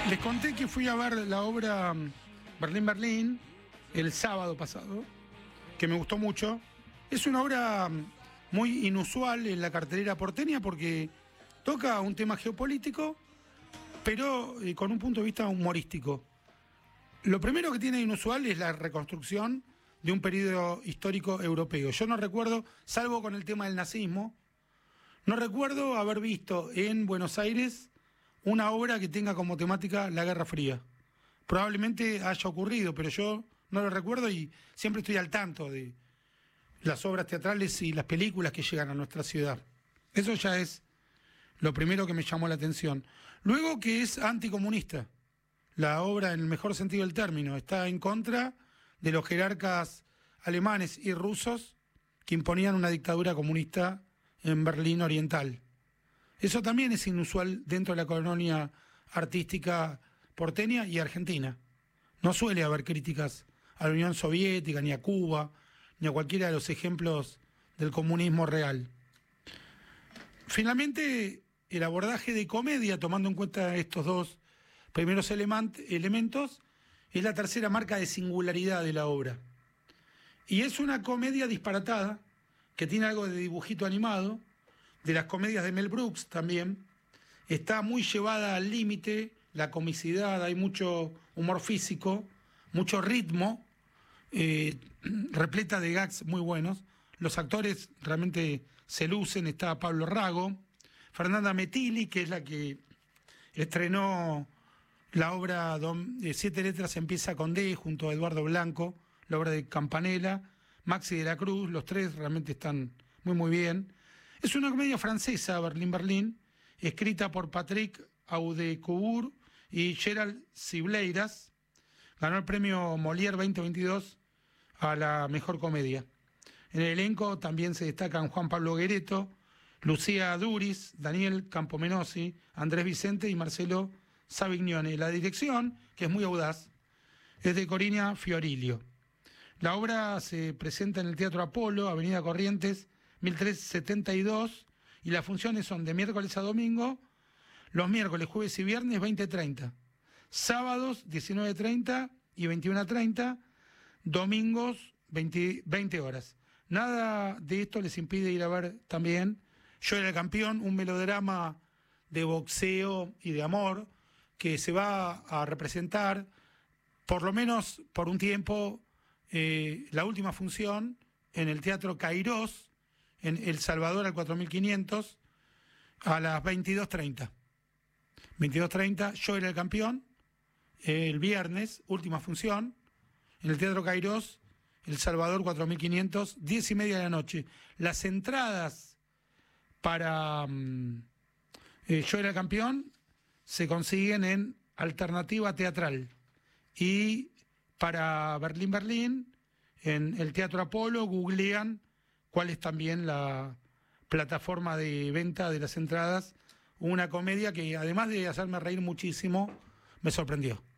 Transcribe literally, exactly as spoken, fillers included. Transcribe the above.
Les conté que fui a ver la obra Berlín, Berlín el sábado pasado, que me gustó mucho. Es una obra muy inusual en la cartelera porteña porque toca un tema geopolítico, pero eh, con un punto de vista humorístico. Lo primero que tiene inusual es la reconstrucción de un periodo histórico europeo. Yo no recuerdo, salvo con el tema del nazismo, no recuerdo haber visto en Buenos Aires una obra que tenga como temática la Guerra Fría. Probablemente haya ocurrido, pero yo no lo recuerdo y siempre estoy al tanto de las obras teatrales y las películas que llegan a nuestra ciudad. Eso ya es lo primero que me llamó la atención. Luego que es anticomunista. La obra, en el mejor sentido del término, está en contra de los jerarcas alemanes y rusos que imponían una dictadura comunista en Berlín Oriental. Eso también es inusual dentro de la colonia artística porteña y argentina. No suele haber críticas a la Unión Soviética, ni a Cuba, ni a cualquiera de los ejemplos del comunismo real. Finalmente, el abordaje de comedia, tomando en cuenta estos dos primeros element- elementos, es la tercera marca de singularidad de la obra. Y es una comedia disparatada, que tiene algo de dibujito animado, de las comedias de Mel Brooks también. Está muy llevada al límite, la comicidad, hay mucho humor físico, mucho ritmo, eh, repleta de gags muy buenos. Los actores realmente se lucen. Está Pablo Rago, Fernanda Metilli, que es la que estrenó la obra de Siete Letras Empieza con D, junto a Eduardo Blanco, la obra de Campanella, Maxi de la Cruz. Los tres realmente están muy muy bien. Es una comedia francesa, Berlín, Berlín, escrita por Patrick Audecourt y Gerald Cibleiras. Ganó el premio Molière veinte veintidós a la mejor comedia. En el elenco también se destacan Juan Pablo Guereto, Lucía Duris, Daniel Campomenosi, Andrés Vicente y Marcelo Savignone. La dirección, que es muy audaz, es de Corina Fiorilio. La obra se presenta en el Teatro Apolo, Avenida Corrientes, mil trescientos setenta y dos, y las funciones son de miércoles a domingo, los miércoles, jueves y viernes veinte treinta, sábados diecinueve treinta y veintiuno treinta, domingos veinte, veinte horas. Nada de esto les impide ir a ver también Yo era el campeón, un melodrama de boxeo y de amor que se va a representar, por lo menos por un tiempo, eh, la última función en el Teatro Cairós, en El Salvador al cuatro mil quinientos, a las veintidós treinta. veintidós treinta, Yo era el campeón, eh, el viernes, última función, en el Teatro Cairós, El Salvador cuatro mil quinientos, diez y media de la noche. Las entradas para um, eh, Yo era el campeón se consiguen en Alternativa Teatral. Y para Berlín, Berlín, en el Teatro Apolo, googlean cuál es también la plataforma de venta de las entradas. Una comedia que, además de hacerme reír muchísimo, me sorprendió.